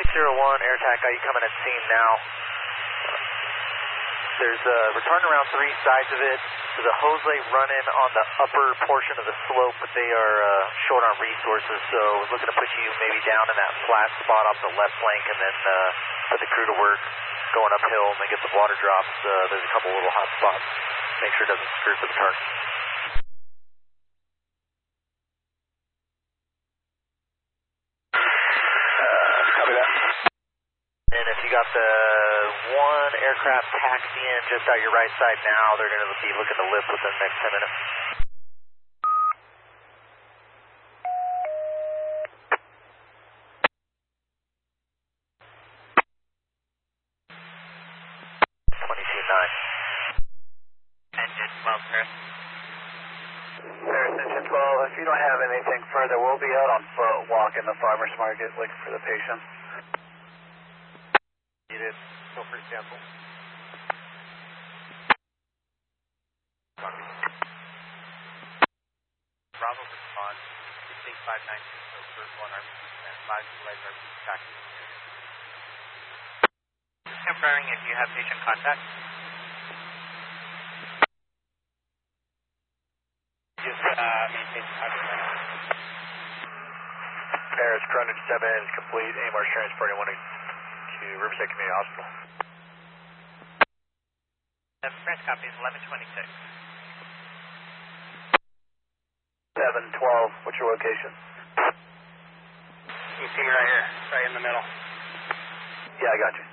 601, Air Attack, are you coming at scene now? There's a return around 3 sides of it. There's a hose light running on the upper portion of the slope, but they are short on resources, so we're looking to put you maybe down in that flat spot off the left flank and then put the crew to work going uphill and then get the water drops. There's a couple little hot spots. Make sure it doesn't screw for the turn. Copy that. And if you got the one aircraft taxiing just out your right side now, they're going to be looking to lift within the next 10 minutes. Engine 12, Chris. Paris Engine 12, if you don't have anything further, we'll be out on foot walking the farmer's market looking for the patient. Needed. Feel free to cancel. Bravo response. State 592, so first 1 RBC and 5 utilized RBC taxi. Confirming if you have patient contact. Just maintain contact. Paris, Cronage 7 is complete. AMR's transporting one to Riverside Community Hospital. French copy is 1126. 712, what's your location? You see me right here, right in the middle. Yeah, I got you.